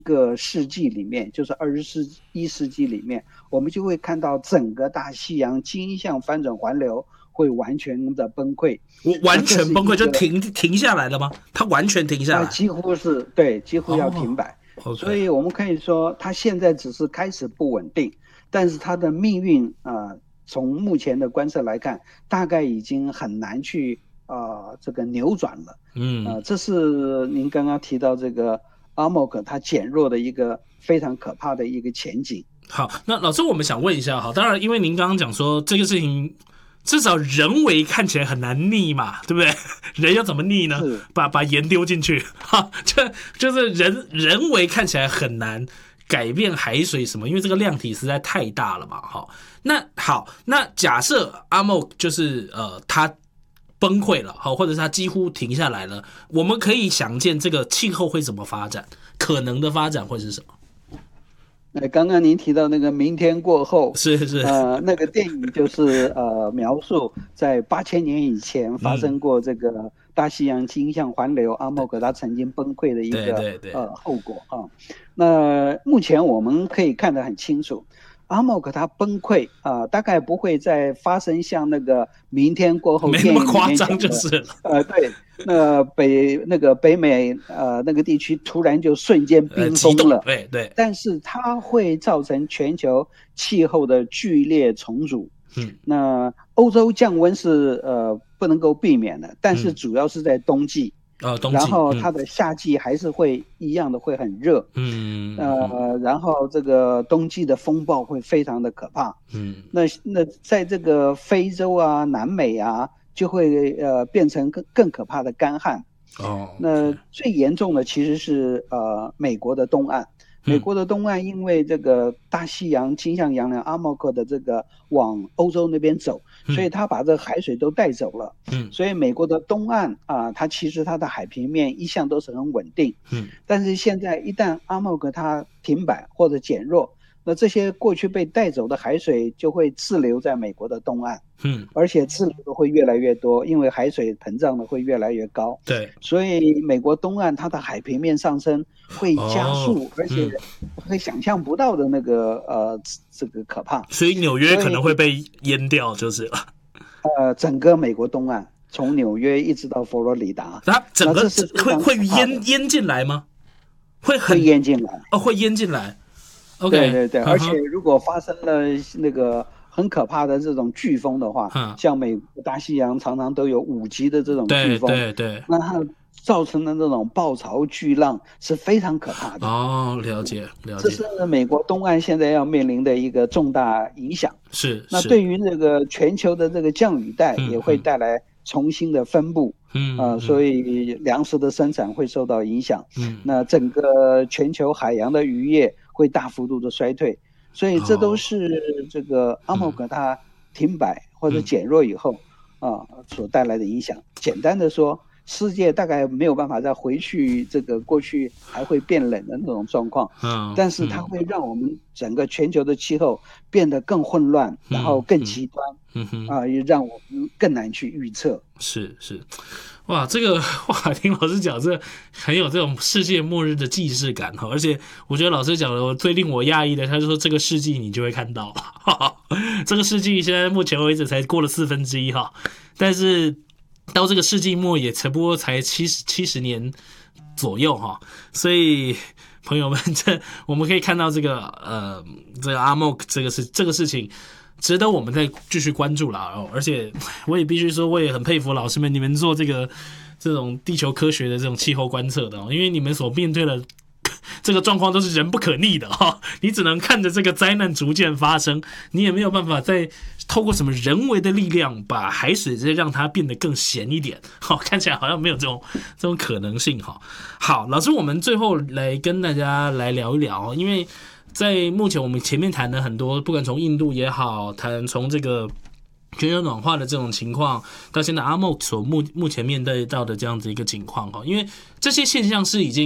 个世纪里面，就是21世纪里面，我们就会看到整个大西洋金向反转环流会完全的崩溃。 我完全崩溃就停下来了吗？它完全停下来？ 几乎是对，几乎要哦停摆。所 ，OK， 以我们可以说，它现在只是开始不稳定，但是它的命运从目前的观测来看，大概已经很难去这个扭转了。这是您刚刚提到这个阿莫克它减弱的一个非常可怕的一个前景。 好，那老师，我们想问一下，好，当然，因为您刚刚讲说这个事情至少人为看起来很难逆嘛，对不对？人要怎么逆呢？把盐丢进去，哈，就是人为看起来很难改变海水什么，因为这个量体实在太大了嘛，哈。那好，那假设阿莫就是他崩溃了，好，或者是他几乎停下来了，我们可以想见这个气候会怎么发展，可能的发展会是什么？ 刚刚您提到那个明天过后， 是那个电影就是描述在8000年以前发生过这个大西洋金向环流阿莫格它曾经崩溃的一个后果啊。那目前我们可以看得很清楚，阿莫格它崩溃大概不会再发生像那个明天过后电影里面讲的， 没那么夸张就是了。 对。那个北美那个地区突然就瞬间冰封了， 对， 但是它会造成全球气候的剧烈重组。那欧洲降温是不能够避免的，但是主要是在冬季。然后它的夏季还是会一样的会很热。然后这个冬季的风暴会非常的可怕。那在这个非洲啊、南美啊，就会变成更可怕的干旱。那最严重的其实是美国的东岸。美国的东岸因为这个大西洋金向洋流阿莫克的这个往欧洲那边走，所以它把这个海水都带走了。所以美国的东岸它其实它的海平面一向都是很稳定。但是现在一旦阿莫克它停摆或者减弱，那这些过去被带走的海水就会滞留在美国的东岸。而且滞留的会越来越多，因为海水膨胀的会越来越高。 对， 所以美国东岸它的海平面上升会加速，而且会想象不到的那个这个可怕。 所以纽约可能会被淹掉，就是了。 整个美国东岸，从纽约一直到佛罗里达， 它整个会淹进来吗？会淹进来会淹进来。OK， 对，而且如果发生了那个很可怕的这种飓风的话，像美国大西洋常常都有5级的这种飓风， 对， 那它造成的那种暴潮巨浪是非常可怕的。 了解。 这是美国东岸现在要面临的一个重大影响。那对于这个全球的这个降雨带也会带来重新的分布。所以粮食的生产会受到影响。那整个全球海洋的渔业会大幅度的衰退。所以这都是这个阿莫格它停摆或者减弱以后所带来的影响。简单的说，世界大概没有办法再回去这个过去还会变冷的那种状况。但是它会让我们整个全球的气候变得更混乱，然后更极端。也让我们更难去预测。 是，哇，这个听老师讲，这很有这种世界末日的既视感哈。而且我觉得老师讲的最令我讶异的，他就说这个世纪你就会看到，这个世纪现在目前为止才过了1/4哈，但是到这个世纪末也只不过才70年左右哈，所以朋友们，我们可以看到这个阿莫克这个事情。值得我们再继续关注啦。而且我也必须说，我也很佩服老师们，你们做这种地球科学的这种气候观测的，因为你们所面对的这个状况都是人不可逆的你只能看着这个灾难逐渐发生，你也没有办法再透过什么人为的力量把海水再让它变得更咸一点，看起来好像没有这种可能性。好，老师，我们最后来跟大家来聊一聊，因为在目前我们前面谈的很多，不管从印度也好，谈从这个全球暖化的这种情况，到现在阿莫所目前面对到的这样子一个情况，因为这些现象是已经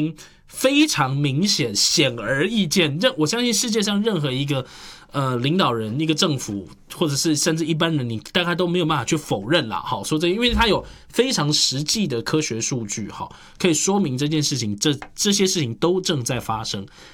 非常明显、显而易见。我相信世界上任何一个领导人、一个政府，或者是甚至一般人，你大概都没有办法去否认啦。好，说这，因为它有非常实际的科学数据，好，可以说明这件事情，这些事情都正在发生。